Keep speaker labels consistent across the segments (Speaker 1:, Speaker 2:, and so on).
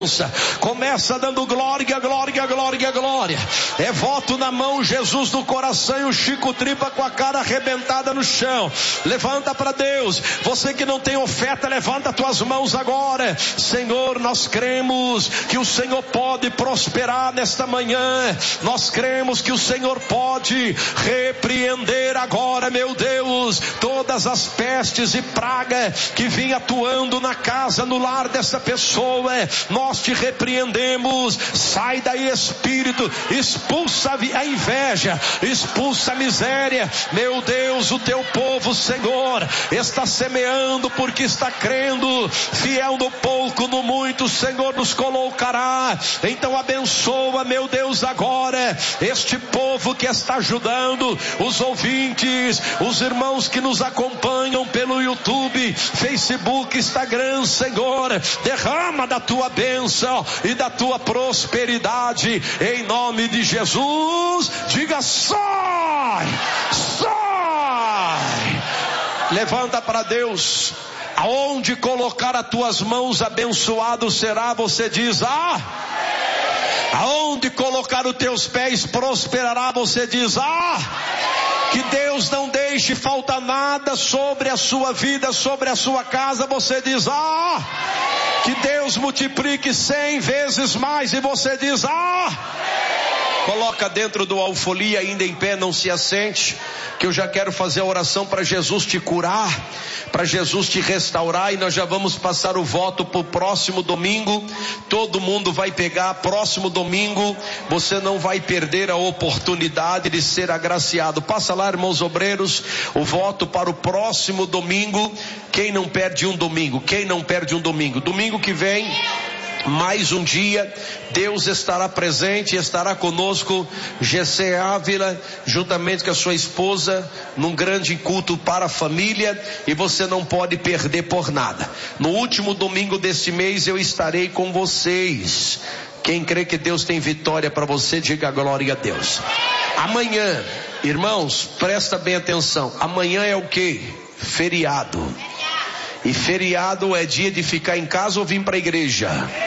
Speaker 1: Começa dando glória, glória, glória, glória. É voto na mão, Jesus no coração e o Chico Tripa com a cara arrebentada no chão. Levanta para Deus. Você que não tem oferta, levanta tuas mãos agora. Senhor, nós cremos que o Senhor pode prosperar nesta manhã. Nós cremos que o Senhor pode repreender agora, meu Deus, todas as pestes e pragas que vinham atuando na casa, no lar dessa pessoa. Nós te repreendemos. Sai daí, espírito, expulsa a inveja, expulsa a miséria. Meu Deus, o teu povo, Senhor, está semeando porque está crendo. Fiel no pouco, no muito, o Senhor nos colocará. Então abençoa, meu Deus, agora este povo que está ajudando, os ouvintes, os irmãos que nos acompanham pelo YouTube, Facebook, Instagram. Senhor, derrama da tua bênção e da tua prosperidade em nome de Jesus. Diga: sai, sai. Levanta para Deus. Aonde colocar as tuas mãos, abençoado será. Você diz: aonde colocar os teus pés, prosperará. Você diz: que Deus não deixe faltar nada sobre a sua vida, sobre a sua casa. Você diz: que Deus multiplique 100 vezes mais. E você diz: Coloca dentro do alfolia, ainda em pé, não se assente, que eu já quero fazer a oração para Jesus te curar, para Jesus te restaurar. E nós já vamos passar o voto para o próximo domingo. Todo mundo vai pegar. Próximo domingo você não vai perder a oportunidade de ser agraciado. Passa lá, irmãos obreiros, o voto para o próximo domingo. Quem não perde um domingo? Quem não perde um domingo? Domingo que vem, mais um dia, Deus estará presente, estará conosco, Gessé Ávila, juntamente com a sua esposa, num grande culto para a família, e você não pode perder por nada. No último domingo deste mês eu estarei com vocês. Quem crê que Deus tem vitória para você, diga glória a Deus. Amanhã, irmãos, presta bem atenção, amanhã é o quê? Feriado. E feriado é dia de ficar em casa ou vir para a igreja?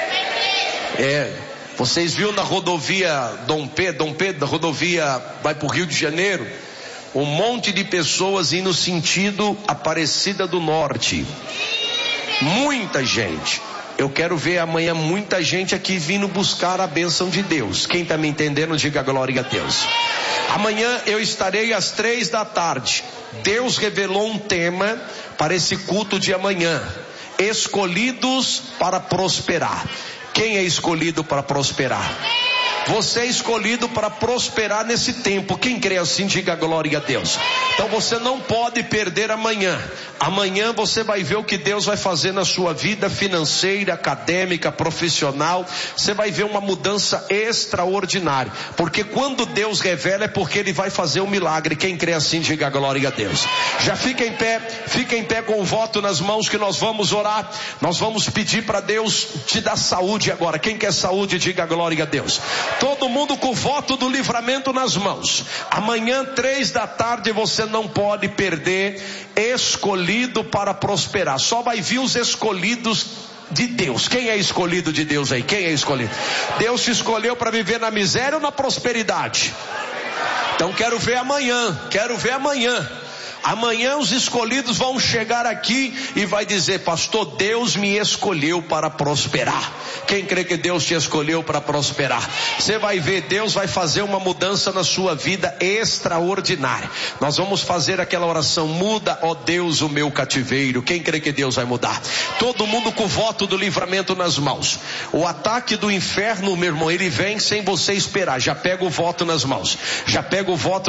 Speaker 1: Vocês viram na rodovia Dom Pedro, da rodovia vai para o Rio de Janeiro, um monte de pessoas indo sentido Aparecida do Norte. Muita gente. Eu quero ver amanhã muita gente aqui vindo buscar a bênção de Deus. Quem está me entendendo, diga glória a Deus. Amanhã eu estarei às 3 da tarde. Deus revelou um tema para esse culto de amanhã: escolhidos para prosperar. Quem é escolhido para prosperar? Você é escolhido para prosperar nesse tempo. Quem crê assim, diga glória a Deus. Então você não pode perder amanhã. Amanhã você vai ver o que Deus vai fazer na sua vida financeira, acadêmica, profissional. Você vai ver uma mudança extraordinária. Porque quando Deus revela é porque Ele vai fazer um milagre. Quem crê assim, diga glória a Deus. Já fica em pé com o voto nas mãos, que nós vamos orar. Nós vamos pedir para Deus te dar saúde agora. Quem quer saúde, diga glória a Deus. Todo mundo com o voto do livramento nas mãos. Amanhã 3 da tarde você não pode perder. Escolhido para prosperar. Só vai vir os escolhidos de Deus. Quem é escolhido de Deus aí? Quem é escolhido? Deus te escolheu para viver na miséria ou na prosperidade? Então quero ver amanhã. Amanhã os escolhidos vão chegar aqui e vai dizer: pastor, Deus me escolheu para prosperar. Quem crê que Deus te escolheu para prosperar? Você vai ver, Deus vai fazer uma mudança na sua vida extraordinária. Nós vamos fazer aquela oração: muda, ó Deus, o meu cativeiro. Quem crê que Deus vai mudar? Todo mundo com o voto do livramento nas mãos. O ataque do inferno, meu irmão, ele vem sem você esperar. Já pega o voto nas mãos. Pega o voto.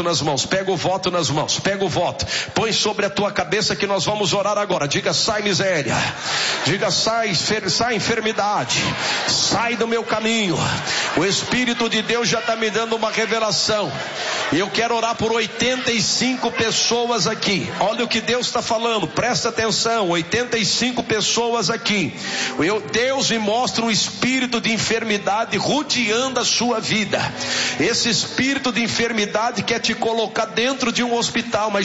Speaker 1: Põe sobre a tua cabeça que nós vamos orar agora. Diga: sai miséria. Diga: sai enfermidade. Sai do meu caminho. O Espírito de Deus já está me dando uma revelação. E eu quero orar por 85 pessoas aqui. Olha o que Deus está falando. Presta atenção. 85 pessoas aqui. Deus me mostra um espírito de enfermidade rodeando a sua vida. Esse espírito de enfermidade quer te colocar dentro de um hospital. Mas Jesus chegou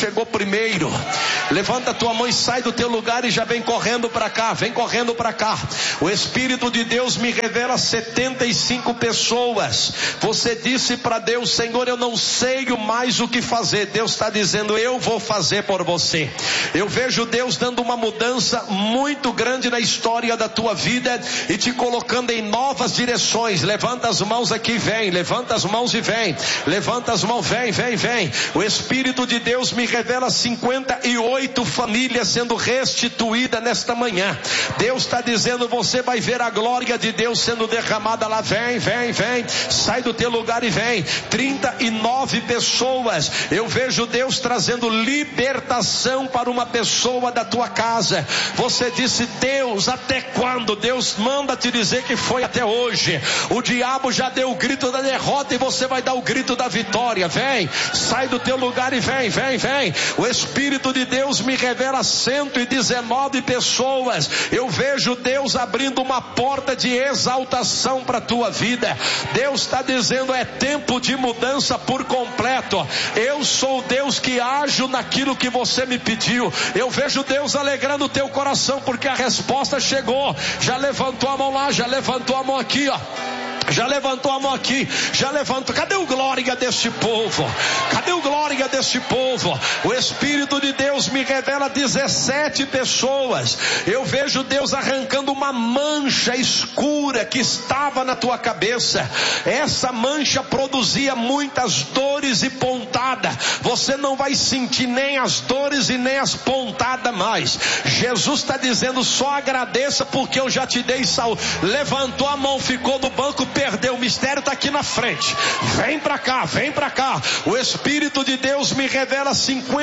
Speaker 1: chegou primeiro. Levanta a tua mão e sai do teu lugar e já vem correndo para cá, vem correndo para cá. O Espírito de Deus me revela 75 pessoas. Você disse para Deus: Senhor, eu não sei mais o que fazer. Deus está dizendo: eu vou fazer por você. Eu vejo Deus dando uma mudança muito grande na história da tua vida e te colocando em novas direções. Levanta as mãos aqui, vem. Levanta as mãos e vem. Levanta as mãos, vem, vem, vem. O Espírito de Deus me revela 58 famílias sendo restituídas nesta manhã. Deus está dizendo: você vai ver a glória de Deus sendo derramada lá. Vem, vem, vem. Sai do teu lugar e vem. 39 pessoas. Eu vejo Deus trazendo libertação para uma pessoa da tua casa. Você disse: Deus, até quando? Deus manda te dizer que foi até hoje. O diabo já deu o grito da derrota e você vai dar o grito da vitória. Vem, sai do teu lugar e vem, vem, vem. O Espírito de Deus me revela 119 pessoas. Eu vejo Deus abrindo uma porta de exaltação para a tua vida. Deus está dizendo: é tempo de mudança por completo. Eu sou o Deus que ajo naquilo que você me pediu. Eu vejo Deus alegrando o teu coração porque a resposta chegou. Já levantou a mão lá, já levantou a mão aqui, ó. Já levantou a mão aqui, já levantou. Cadê o glória deste povo? Cadê o glória deste povo? O Espírito de Deus me revela 17 pessoas. Eu vejo Deus arrancando uma mancha escura que estava na tua cabeça. Essa mancha produzia muitas dores e pontada. Você não vai sentir nem as dores e nem as pontadas mais. Jesus está dizendo: só agradeça porque eu já te dei saúde. Levantou a mão, ficou no banco, perdeu. O mistério está aqui na frente. Vem para cá, vem para cá. O Espírito de Deus me revela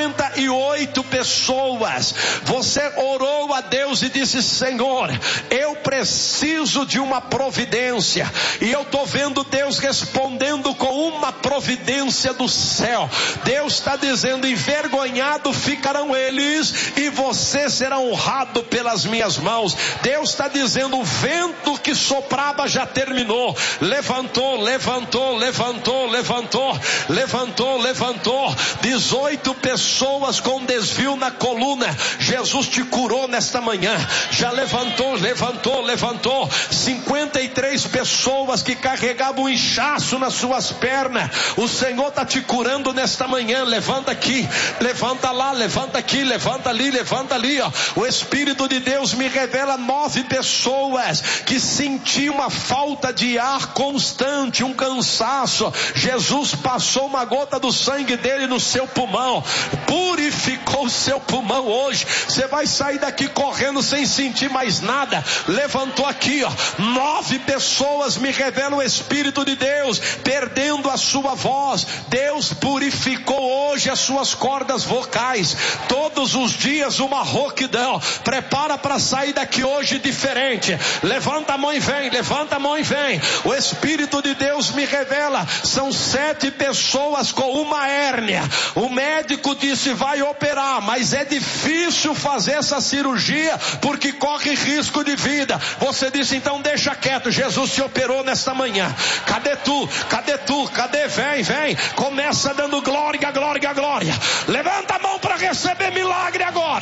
Speaker 1: 58 pessoas. Você orou a Deus e disse: Senhor, eu preciso de uma providência. E eu estou vendo Deus respondendo com uma providência do céu. Deus está dizendo: envergonhado ficarão eles e você será honrado pelas minhas mãos. Deus está dizendo: o vento que soprava já terminou. Levantou, levantou, levantou, levantou, levantou, levantou. 18 pessoas com desvio na coluna. Jesus te curou nesta manhã. Já levantou, levantou, levantou. 53 pessoas que carregavam um inchaço nas suas pernas. O Senhor está te curando nesta manhã. Levanta aqui, levanta lá, levanta aqui, levanta ali, ó. O Espírito de Deus me revela 9 pessoas que sentiam uma falta de ar constante, um cansaço. Jesus passou uma gota do sangue dele no seu pulmão, purificou o seu pulmão hoje. Você vai sair daqui correndo sem sentir mais nada. Levantou aqui, ó. 9 pessoas me revelam o Espírito de Deus perdendo a sua voz. Deus purificou hoje as suas cordas vocais. Todos os dias uma rouquidão. Prepara para sair daqui hoje diferente. Levanta a mão e vem, levanta a mão e vem. O Espírito de Deus me revela, são 7 pessoas com uma hérnia. O médico disse: vai operar, mas é difícil fazer essa cirurgia porque corre risco de vida. Você disse: então deixa quieto, Jesus se operou nesta manhã. Cadê tu? Cadê tu? Cadê? Vem, vem. Começa dando glória, glória, glória. Levanta a mão para receber milagre agora.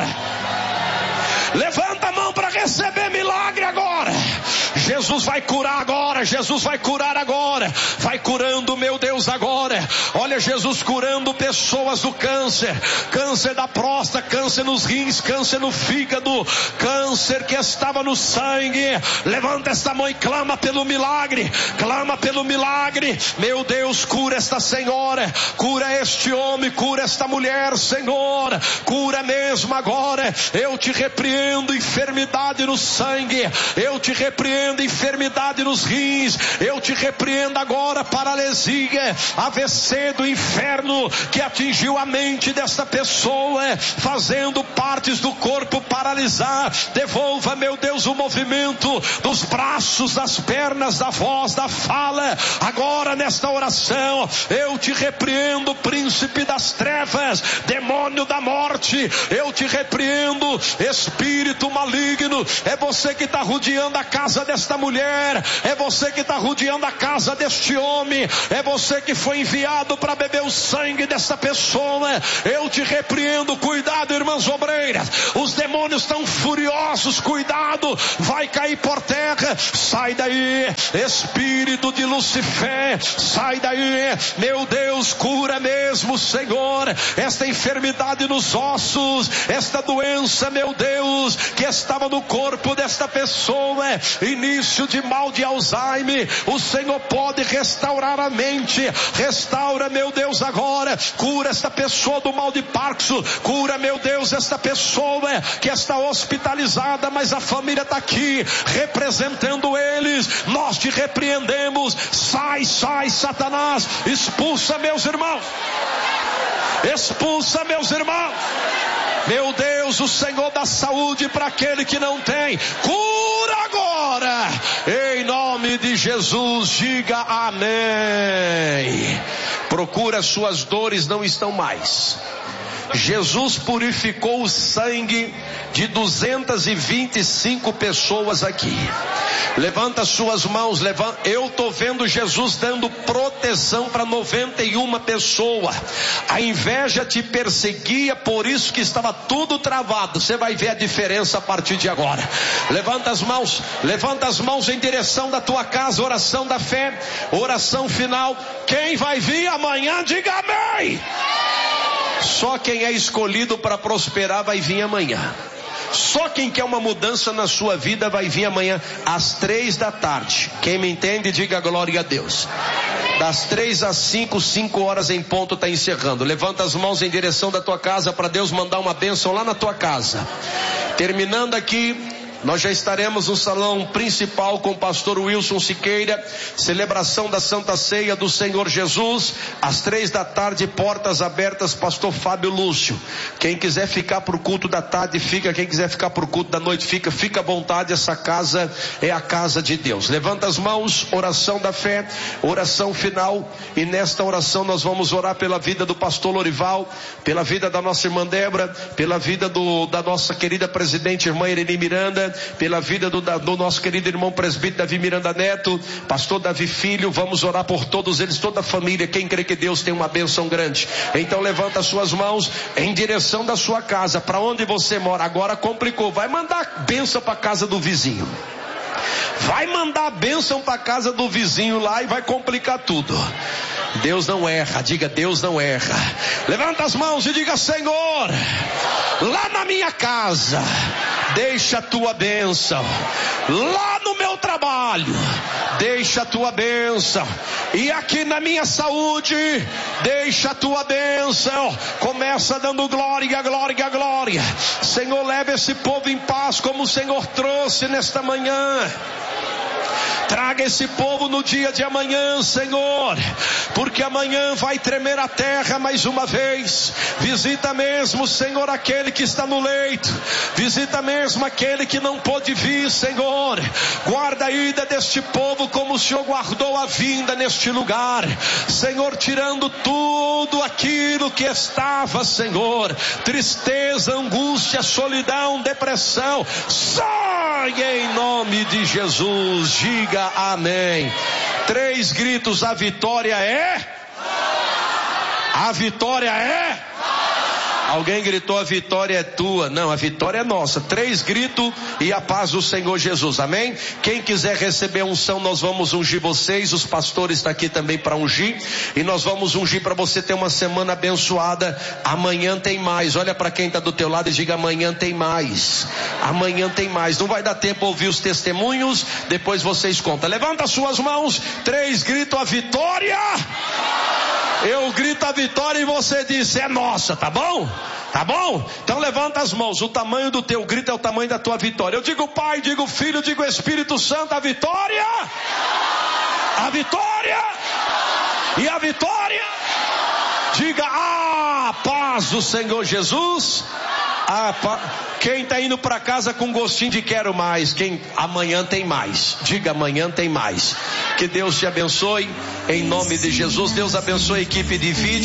Speaker 1: Levanta a mão para receber milagre agora. Jesus vai curar agora. Jesus vai curar agora. Vai curando, meu Deus, agora. Olha, Jesus curando pessoas do câncer. Câncer da próstata, câncer nos rins, câncer no fígado, câncer que estava no sangue. Levanta esta mão e clama pelo milagre. Clama pelo milagre. Meu Deus, cura esta senhora. Cura este homem, cura esta mulher, Senhor. Cura mesmo agora. Eu te repreendo enfermidade no sangue. Eu te repreendo enfermidade nos rins. Eu te repreendo agora paralisia, AVC do inferno que atingiu a mente desta pessoa, fazendo partes do corpo paralisar. Devolva, meu Deus, o movimento dos braços, das pernas, da voz, da fala. Agora nesta oração eu te repreendo, príncipe das trevas, demônio da morte. Eu te repreendo, espírito espírito maligno. É você que está rodeando a casa desta mulher, é você que está rodeando a casa deste homem, é você que foi enviado para beber o sangue dessa pessoa. Eu te repreendo, cuidado, irmãs obreiras, os demônios estão furiosos, cuidado, vai cair por terra. Sai daí, espírito de Lucifer, sai daí. Meu Deus, cura mesmo, Senhor, esta enfermidade nos ossos, esta doença, meu Deus, que estava no corpo desta pessoa, início de mal de Alzheimer. O Senhor pode restaurar a mente. Restaura, meu Deus, agora. Cura esta pessoa do mal de Parkinson. Cura, meu Deus, esta pessoa que está hospitalizada, mas a família está aqui representando eles. Nós te repreendemos. Sai, sai, Satanás. Expulsa, meus irmãos. Expulsa, meus irmãos. Meu Deus, o Senhor dá saúde para aquele que não tem. Cura agora, em nome de Jesus. Diga amém. Procura, suas dores não estão mais. Jesus purificou o sangue de 225 pessoas aqui. Levanta suas mãos, eu estou vendo Jesus dando proteção para 91 pessoas. A inveja te perseguia, por isso que estava tudo travado. Você vai ver a diferença a partir de agora. Levanta as mãos em direção da tua casa. Oração da fé, oração final. Quem vai vir amanhã, diga amém. Só quem é escolhido para prosperar vai vir amanhã. Só quem quer uma mudança na sua vida vai vir amanhã às 3 da tarde. Quem me entende, diga glória a Deus. Das 3 às 5 horas em ponto está encerrando. Levanta as mãos em direção da tua casa para Deus mandar uma bênção lá na tua casa. Terminando aqui, nós já estaremos no salão principal com o pastor Wilson Siqueira, celebração da Santa Ceia do Senhor Jesus, às 3 da tarde, portas abertas, pastor Fábio Lúcio. Quem quiser ficar para o culto da tarde, fica. Quem quiser ficar para o culto da noite, fica à vontade. Essa casa é a casa de Deus. Levanta as mãos, oração da fé, oração final. E nesta oração nós vamos orar pela vida do pastor Lorival, pela vida da nossa irmã Débora, pela vida da nossa querida presidente, irmã Irene Miranda, pela vida do nosso querido irmão presbítero Davi Miranda Neto, pastor Davi Filho. Vamos orar por todos eles, toda a família. Quem crê que Deus tem uma bênção grande, então levanta as suas mãos em direção da sua casa, para onde você mora. Agora complicou, vai mandar bênção para a casa do vizinho. Vai mandar bênção para a casa do vizinho lá e vai complicar tudo. Deus não erra, diga Deus não erra. Levanta as mãos e diga: Senhor, lá na minha casa, deixa a tua bênção. Lá no meu trabalho, deixa a tua bênção. E aqui na minha saúde, deixa a tua bênção. Começa dando glória, glória, glória. Senhor, leva esse povo em paz como o Senhor trouxe nesta manhã. Traga esse povo no dia de amanhã, Senhor, porque amanhã vai tremer a terra mais uma vez. Visita mesmo, Senhor, aquele que está no leito. Visita mesmo aquele que não pôde vir, Senhor. Guarda a ida deste povo como o Senhor guardou a vinda neste lugar. Senhor, tirando tudo aquilo que estava, Senhor, tristeza, angústia, solidão, depressão. Sai em nome de Jesus. Diga amém. 3 gritos: a vitória é? A vitória é? Alguém gritou: a vitória é tua. Não, a vitória é nossa. 3 gritos e a paz do Senhor Jesus. Amém? Quem quiser receber unção, nós vamos ungir vocês. Os pastores estão aqui também para ungir. E nós vamos ungir para você ter uma semana abençoada. Amanhã tem mais. Olha para quem está do teu lado e diga: amanhã tem mais. Amanhã tem mais. Não vai dar tempo a ouvir os testemunhos. Depois vocês contam. Levanta as suas mãos. 3 gritos: a vitória. Eu grito a vitória e você diz: é nossa, tá bom? Tá bom? Então levanta as mãos. O tamanho do teu grito é o tamanho da tua vitória. Eu digo Pai, digo Filho, digo Espírito Santo: a vitória. A vitória. E a vitória. Diga: a paz do Senhor Jesus. Quem está indo para casa com gostinho de quero mais, amanhã tem mais. Diga: amanhã tem mais. Que Deus te abençoe em nome de Jesus. Deus abençoe a equipe de vídeo.